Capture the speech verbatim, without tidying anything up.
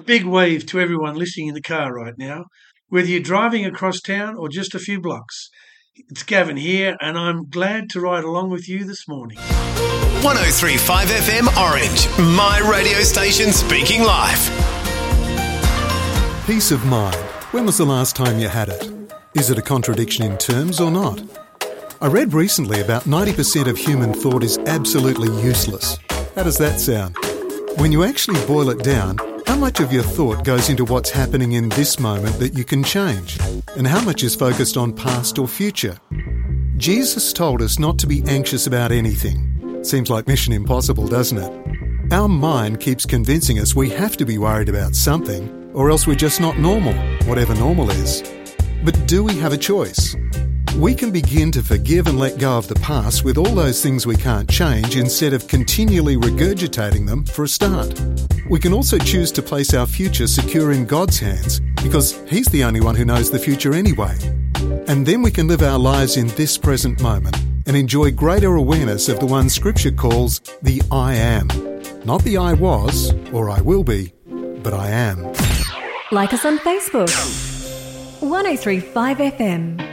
big wave to everyone listening in the car right now, whether you're driving across town or just a few blocks. It's Gavin here, and I'm glad to ride along with you this morning. one oh three point five F M Orange, my radio station speaking life. Peace of mind. When was the last time you had it? Is it a contradiction in terms or not? I read recently about ninety percent of human thought is absolutely useless. How does that sound? When you actually boil it down, how much of your thought goes into what's happening in this moment that you can change? And how much is focused on past or future? Jesus told us not to be anxious about anything. Seems like mission impossible, doesn't it? Our mind keeps convincing us we have to be worried about something, or else we're just not normal, whatever normal is. But do we have a choice? We can begin to forgive and let go of the past with all those things we can't change instead of continually regurgitating them for a start. We can also choose to place our future secure in God's hands because He's the only one who knows the future anyway. And then we can live our lives in this present moment and enjoy greater awareness of the one Scripture calls the I am. Not the I was or I will be, but I am. Like us on Facebook. one oh three point five F M.